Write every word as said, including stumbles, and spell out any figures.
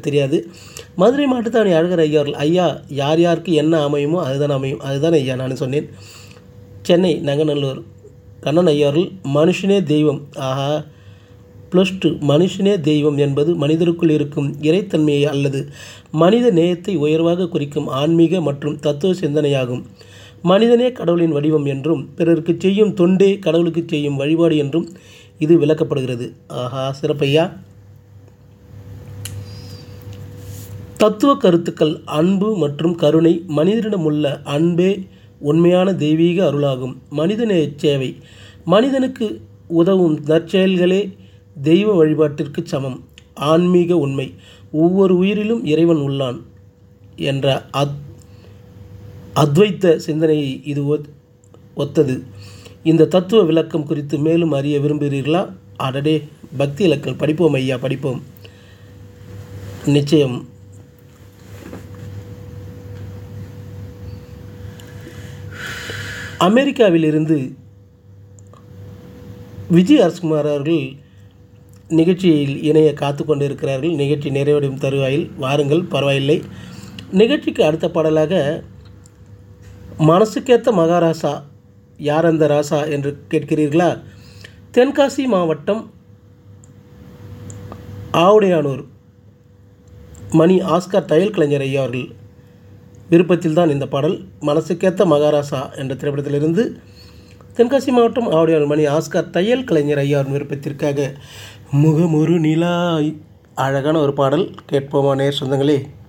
தெரியாது. மதுரை மாட்டுத்தாவணி அழகர் ஐயா அவர்கள், ஐயா யார் யாருக்கு என்ன அமையுமோ அதுதான் அமையும், அதுதான் ஐயா நான் சொன்னேன். சென்னை நங்கநல்லூர் கண்ணன் ஐயா அவர்கள், மனுஷனே தெய்வம். ஆஹா, ப்ளஸ் டூ. மனுஷனே தெய்வம் என்பது மனிதருக்குள் இருக்கும் இறைத்தன்மையை அல்லது மனித நேயத்தை உயர்வாக குறிக்கும் ஆன்மீக மற்றும் தத்துவ சிந்தனையாகும். மனிதனே கடவுளின் வடிவம் என்றும் பிறருக்கு செய்யும் தொண்டே கடவுளுக்கு செய்யும் வழிபாடு என்றும் இது விளக்கப்படுகிறது. ஆஹா, சிறப்பையா. தத்துவ கருத்துக்கள். அன்பு மற்றும் கருணை. மனிதனிடமுள்ள அன்பே உண்மையான தெய்வீக அருளாகும். மனிதநேய சேவை. மனிதனுக்கு உதவும் நற்செயல்களே தெய்வ வழிபாட்டிற்கு சமம். ஆன்மீக உண்மை. ஒவ்வொரு உயிரிலும் இறைவன் உள்ளான் என்ற அத் அத்வைத்த சிந்தனையை இது ஒத்தது. இந்த தத்துவ விளக்கம் குறித்து மேலும் அறிய விரும்புகிறீர்களா? அடடே, பக்தி இலக்கணம் படிப்போம் ஐயா, படிப்போம் நிச்சயம். அமெரிக்காவில் இருந்து விஜய் அரசுகுமார் அவர்கள் நிகழ்ச்சியில் இணைய காத்து கொண்டு இருக்கிறார்கள். நிகழ்ச்சி நிறைவடையும் தருவாயில் வாருங்கள், பரவாயில்லை. நிகழ்ச்சிக்கு அடுத்த பாடலாக மனசுக்கேத்த மகாராசா யார் அந்த ராசா என்று கேட்கிறீர்களா? தென்காசி மாவட்டம் ஆவுடையானூர் மணி ஆஸ்கார் தையல் கலைஞர் ஐயா அவர்கள் விருப்பத்தில் தான் இந்த பாடல். மனசுக்கேத்த மகாராசா என்ற திரைப்படத்திலிருந்து தென்காசி மாவட்டம் ஆவுடையானூர் மணி ஆஸ்கார் தையல் கலைஞர் ஐயா அவர்கள் விருப்பத்திற்காக முகமொரு நிலா, அழகான ஒரு பாடல். கேட்போமா நேர் சொந்தங்களே?